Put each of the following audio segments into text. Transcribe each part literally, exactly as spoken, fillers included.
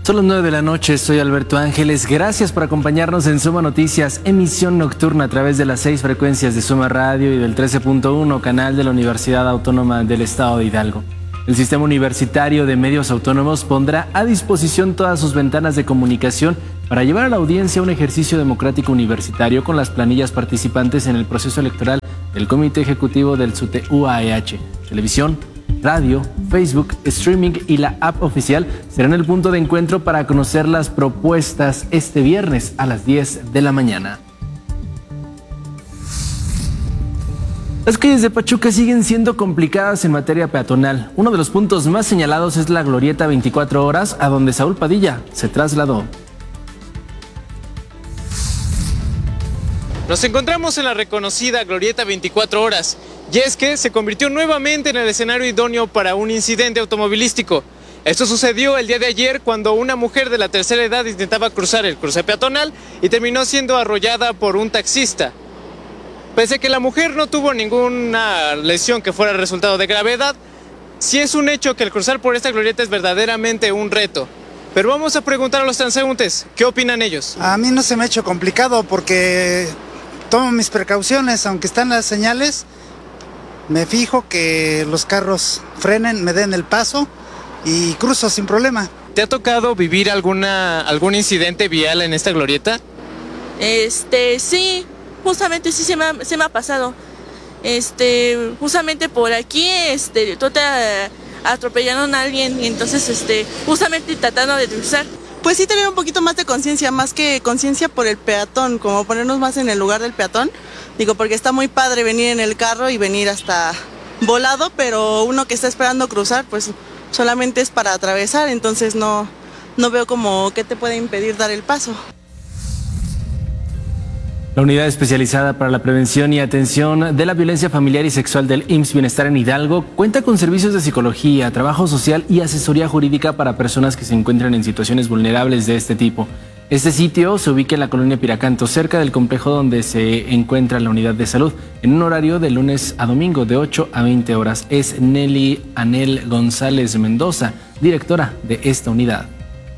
Son las nueve de la noche, soy Alberto Ángeles. Gracias por acompañarnos en Suma Noticias, emisión nocturna a través de las seis frecuencias de Suma Radio y del trece punto uno, canal de la Universidad Autónoma del Estado de Hidalgo. El Sistema Universitario de Medios Autónomos pondrá a disposición todas sus ventanas de comunicación para llevar a la audiencia un ejercicio democrático universitario con las planillas participantes en el proceso electoral del Comité Ejecutivo del SUTE U A E H. Televisión, radio, Facebook, streaming y la app oficial serán el punto de encuentro para conocer las propuestas este viernes a las diez de la mañana. Las calles de Pachuca siguen siendo complicadas en materia peatonal. Uno de los puntos más señalados es la Glorieta veinticuatro horas, a donde Saúl Padilla se trasladó. Nos encontramos en la reconocida Glorieta veinticuatro horas, y es que se convirtió nuevamente en el escenario idóneo para un incidente automovilístico. Esto sucedió el día de ayer cuando una mujer de la tercera edad intentaba cruzar el cruce peatonal y terminó siendo arrollada por un taxista. Pese a que la mujer no tuvo ninguna lesión que fuera resultado de gravedad, sí es un hecho que el cruzar por esta glorieta es verdaderamente un reto. Pero vamos a preguntar a los transeúntes, ¿qué opinan ellos? A mí no se me ha hecho complicado porque tomo mis precauciones, aunque están las señales, me fijo que los carros frenen, me den el paso y cruzo sin problema. ¿Te ha tocado vivir alguna, algún incidente vial en esta glorieta? Este, sí. Justamente sí se me ha, se me ha pasado. Este, justamente por aquí, este, tú te atropellaron a alguien y entonces, este, justamente tratando de cruzar. Pues sí, tener un poquito más de conciencia, más que conciencia por el peatón, como ponernos más en el lugar del peatón. Digo, porque está muy padre venir en el carro y venir hasta volado, pero uno que está esperando cruzar, pues solamente es para atravesar, entonces no, no veo como qué te puede impedir dar el paso. La Unidad Especializada para la Prevención y Atención de la Violencia Familiar y Sexual del I M S S Bienestar en Hidalgo cuenta con servicios de psicología, trabajo social y asesoría jurídica para personas que se encuentran en situaciones vulnerables de este tipo. Este sitio se ubica en la colonia Piracanto, cerca del complejo donde se encuentra la unidad de salud, en un horario de lunes a domingo de ocho a veinte horas. Es Nelly Anel González Mendoza, directora de esta unidad.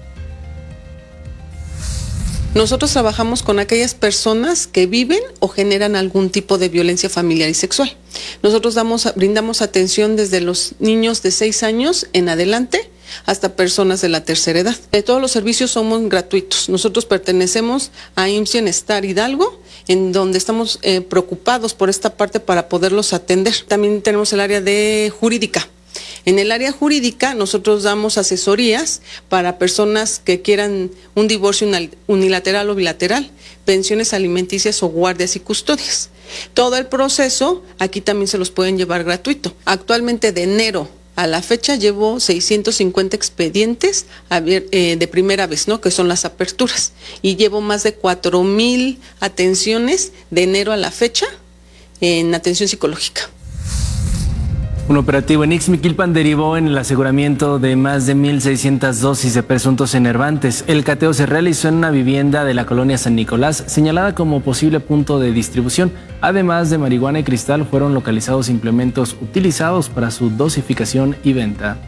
Nosotros trabajamos con aquellas personas que viven o generan algún tipo de violencia familiar y sexual. Nosotros damos, brindamos atención desde los niños de seis años en adelante hasta personas de la tercera edad. De todos los servicios somos gratuitos. Nosotros pertenecemos a I M S S Bienestar Hidalgo, en donde estamos eh, preocupados por esta parte para poderlos atender. También tenemos el área de jurídica. En el área jurídica nosotros damos asesorías para personas que quieran un divorcio unilateral o bilateral, pensiones alimenticias o guardias y custodias. Todo el proceso aquí también se los pueden llevar gratuito. Actualmente de enero a la fecha llevo seiscientos cincuenta expedientes de primera vez, ¿no? Que son las aperturas, y llevo más de cuatro mil atenciones de enero a la fecha en atención psicológica. Un operativo en Ixmiquilpan derivó en el aseguramiento de más de mil seiscientas dosis de presuntos enervantes. El cateo se realizó en una vivienda de la colonia San Nicolás, señalada como posible punto de distribución. Además de marihuana y cristal, fueron localizados implementos utilizados para su dosificación y venta.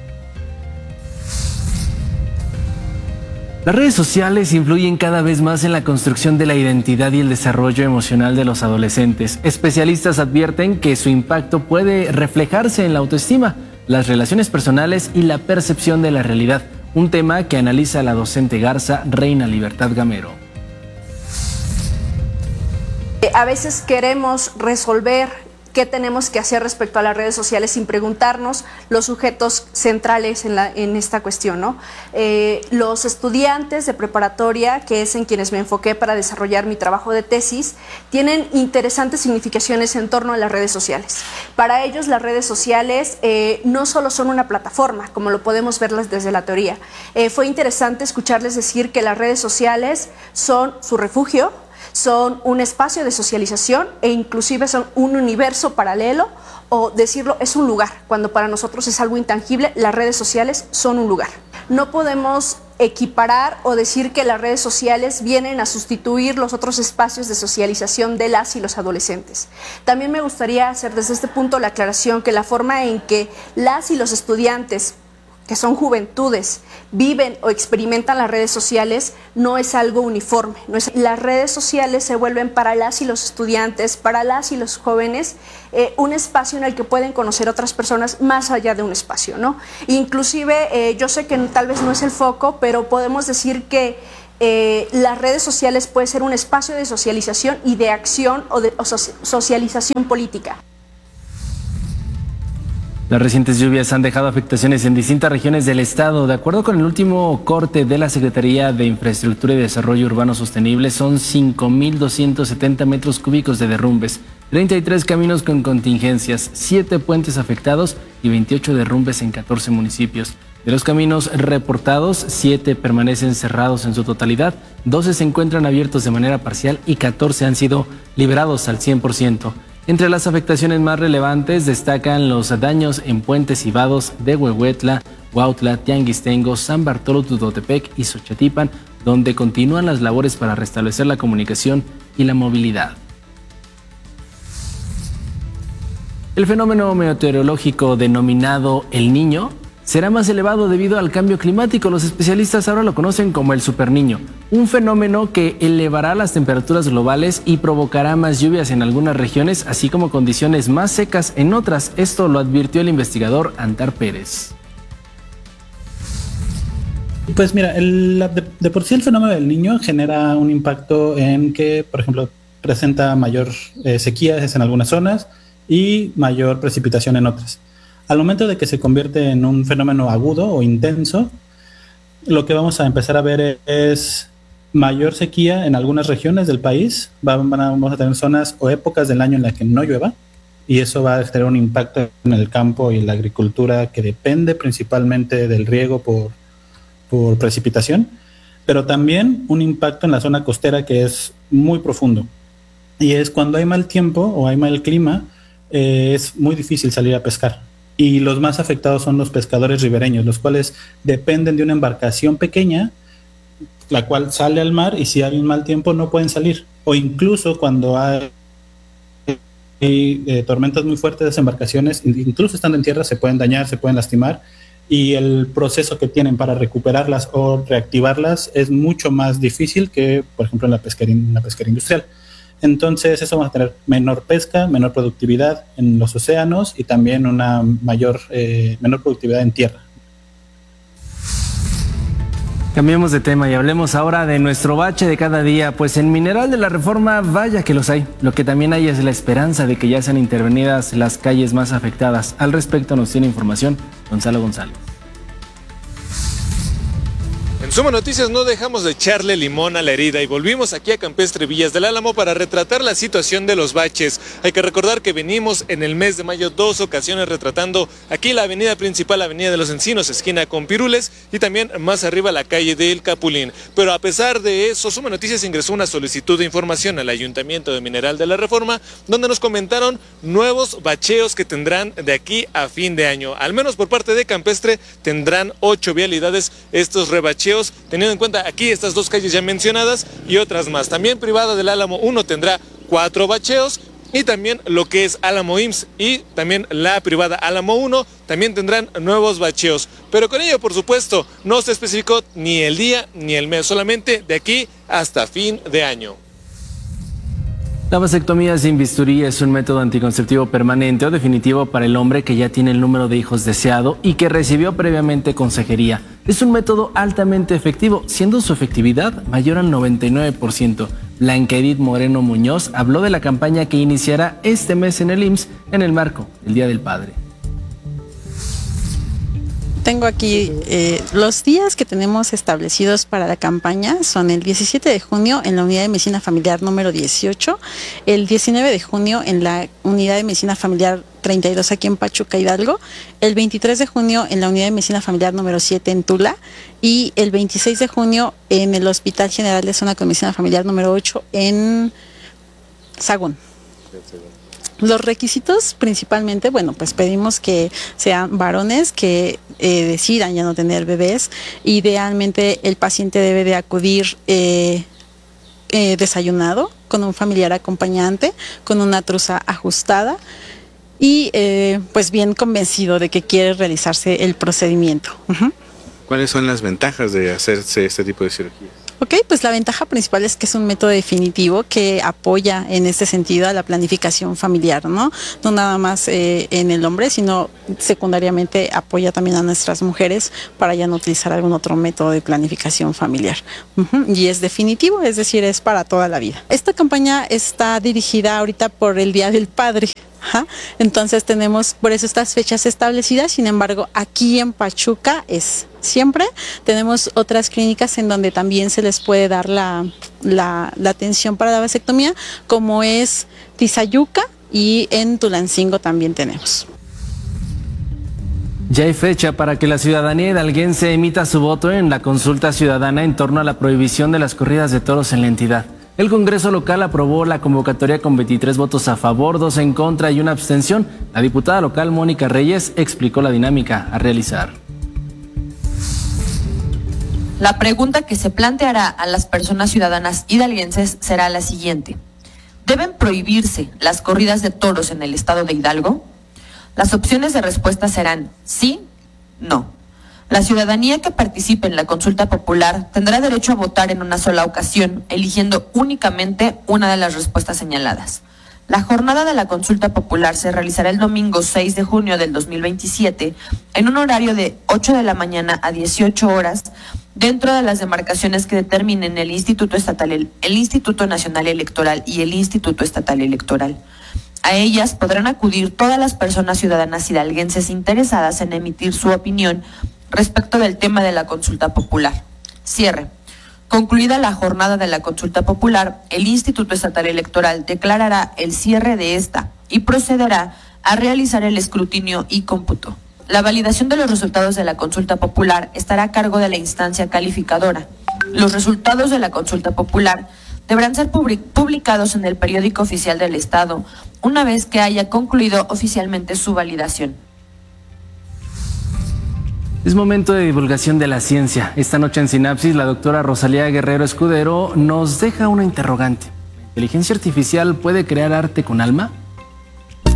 Las redes sociales influyen cada vez más en la construcción de la identidad y el desarrollo emocional de los adolescentes. Especialistas advierten que su impacto puede reflejarse en la autoestima, las relaciones personales y la percepción de la realidad, un tema que analiza la docente Garza Reina Libertad Gamero. A veces queremos resolver qué tenemos que hacer respecto a las redes sociales sin preguntarnos los sujetos centrales en, la, en esta cuestión, ¿no? Eh, los estudiantes de preparatoria, que es en quienes me enfoqué para desarrollar mi trabajo de tesis, tienen interesantes significaciones en torno a las redes sociales. Para ellos las redes sociales eh, no solo son una plataforma, como lo podemos verlas desde la teoría. Eh, fue interesante escucharles decir que las redes sociales son su refugio, son un espacio de socialización e inclusive son un universo paralelo, o decirlo, es un lugar. Cuando para nosotros es algo intangible, las redes sociales son un lugar. No podemos equiparar o decir que las redes sociales vienen a sustituir los otros espacios de socialización de las y los adolescentes. También me gustaría hacer desde este punto la aclaración que la forma en que las y los estudiantes que son juventudes, viven o experimentan las redes sociales, no es algo uniforme. No es, las redes sociales se vuelven para las y los estudiantes, para las y los jóvenes, eh, un espacio en el que pueden conocer otras personas más allá de un espacio, ¿no? Inclusive, eh, yo sé que tal vez no es el foco, pero podemos decir que eh, las redes sociales puede ser un espacio de socialización y de acción o de o so- socialización política. Las recientes lluvias han dejado afectaciones en distintas regiones del estado. De acuerdo con el último corte de la Secretaría de Infraestructura y Desarrollo Urbano Sostenible, son cinco mil doscientos setenta metros cúbicos de derrumbes, treinta y tres caminos con contingencias, siete puentes afectados y veintiocho derrumbes en catorce municipios. De los caminos reportados, siete permanecen cerrados en su totalidad, doce se encuentran abiertos de manera parcial y catorce han sido liberados al cien por ciento. Entre las afectaciones más relevantes destacan los daños en puentes y vados de Huehuetla, Huautla, Tianguistengo, San Bartolo Tudotepec y Xochatipan, donde continúan las labores para restablecer la comunicación y la movilidad. El fenómeno meteorológico denominado El Niño será más elevado debido al cambio climático. Los especialistas ahora lo conocen como el Superniño, un fenómeno que elevará las temperaturas globales y provocará más lluvias en algunas regiones, así como condiciones más secas en otras. Esto lo advirtió el investigador Antar Pérez. Pues mira, el, de, de por sí el fenómeno del Niño genera un impacto en que, por ejemplo, presenta mayor eh, sequías en algunas zonas y mayor precipitación en otras. Al momento de que se convierte en un fenómeno agudo o intenso, lo que vamos a empezar a ver es mayor sequía en algunas regiones del país. Vamos a tener zonas o épocas del año en las que no llueva, y eso va a tener un impacto en el campo y la agricultura que depende principalmente del riego por, por precipitación, pero también un impacto en la zona costera que es muy profundo. Y es cuando hay mal tiempo o hay mal clima, eh, es muy difícil salir a pescar. Y los más afectados son los pescadores ribereños, los cuales dependen de una embarcación pequeña, la cual sale al mar y si hay un mal tiempo no pueden salir. O incluso cuando hay eh, tormentas muy fuertes, las embarcaciones, incluso estando en tierra, se pueden dañar, se pueden lastimar. Y el proceso que tienen para recuperarlas o reactivarlas es mucho más difícil que, por ejemplo, en la pesquería, en la pesquería industrial. Entonces eso va a tener menor pesca, menor productividad en los océanos y también una mayor, eh, menor productividad en tierra. Cambiemos de tema y hablemos ahora de nuestro bache de cada día. Pues en Mineral de la Reforma, vaya que los hay. Lo que también hay es la esperanza de que ya sean intervenidas las calles más afectadas. Al respecto nos tiene información Gonzalo González. En Suma Noticias no dejamos de echarle limón a la herida y volvimos aquí a Campestre Villas del Álamo para retratar la situación de los baches. Hay que recordar que venimos en el mes de mayo dos ocasiones retratando aquí la avenida principal, avenida de los Encinos, esquina con Pirules, y también más arriba la calle del Capulín. Pero a pesar de eso, Suma Noticias ingresó una solicitud de información al Ayuntamiento de Mineral de la Reforma, donde nos comentaron nuevos bacheos que tendrán de aquí a fin de año. Al menos por parte de Campestre tendrán ocho vialidades estos rebacheos, teniendo en cuenta aquí estas dos calles ya mencionadas y otras más. También Privada del Álamo uno tendrá cuatro bacheos y también lo que es Álamo I M S S y también la Privada Álamo uno también tendrán nuevos bacheos. Pero con ello, por supuesto, no se especificó ni el día ni el mes, solamente de aquí hasta fin de año. La vasectomía sin bisturí es un método anticonceptivo permanente o definitivo para el hombre que ya tiene el número de hijos deseado y que recibió previamente consejería. Es un método altamente efectivo, siendo su efectividad mayor al noventa y nueve por ciento. Blanca Edith Moreno Muñoz habló de la campaña que iniciará este mes en el I M S S en el marco del Día del Padre. Tengo aquí eh, los días que tenemos establecidos para la campaña. Son el diecisiete de junio en la Unidad de Medicina Familiar número dieciocho, el diecinueve de junio en la Unidad de Medicina Familiar treinta y dos aquí en Pachuca, Hidalgo, el veintitrés de junio en la Unidad de Medicina Familiar número siete en Tula y el veintiséis de junio en el Hospital General de Zona con Medicina Familiar número ocho en Sagún. Los requisitos principalmente, bueno, pues pedimos que sean varones que eh, decidan ya no tener bebés. Idealmente el paciente debe de acudir eh, eh, desayunado, con un familiar acompañante, con una truza ajustada. y eh, pues bien convencido de que quiere realizarse el procedimiento. Uh-huh. ¿Cuáles son las ventajas de hacerse este tipo de cirugía? Ok, pues la ventaja principal es que es un método definitivo que apoya en este sentido a la planificación familiar, ¿no? No nada más eh, en el hombre, sino secundariamente apoya también a nuestras mujeres para ya no utilizar algún otro método de planificación familiar. Uh-huh. Y es definitivo, es decir, es para toda la vida. Esta campaña está dirigida ahorita por el Día del Padre. Ajá. Entonces tenemos por eso estas fechas establecidas, sin embargo aquí en Pachuca es siempre. Tenemos otras clínicas en donde también se les puede dar la, la, la atención para la vasectomía, como es Tizayuca, y en Tulancingo también tenemos. Ya hay fecha para que la ciudadanía hidalguense emita su voto en la consulta ciudadana en torno a la prohibición de las corridas de toros en la entidad. El Congreso local aprobó la convocatoria con veintitrés votos a favor, dos en contra y una abstención. La diputada local Mónica Reyes explicó la dinámica a realizar. La pregunta que se planteará a las personas ciudadanas hidalguenses será la siguiente. ¿Deben prohibirse las corridas de toros en el estado de Hidalgo? Las opciones de respuesta serán sí, no. La ciudadanía que participe en la consulta popular tendrá derecho a votar en una sola ocasión, eligiendo únicamente una de las respuestas señaladas. La jornada de la consulta popular se realizará el domingo seis de junio del dos mil veintisiete en un horario de ocho de la mañana a dieciocho horas dentro de las demarcaciones que determinen el Instituto Estatal, el Instituto Nacional Electoral y el Instituto Estatal Electoral. A ellas podrán acudir todas las personas ciudadanas hidalguenses interesadas en emitir su opinión respecto del tema de la consulta popular. Cierre. Concluida la jornada de la consulta popular, el Instituto Estatal Electoral declarará el cierre de esta y procederá a realizar el escrutinio y cómputo. La validación de los resultados de la consulta popular estará a cargo de la instancia calificadora. Los resultados de la consulta popular deberán ser publicados en el periódico oficial del Estado una vez que haya concluido oficialmente su validación. Es momento de divulgación de la ciencia. Esta noche en Sinapsis, la doctora Rosalía Guerrero Escudero nos deja una interrogante. ¿La inteligencia artificial puede crear arte con alma?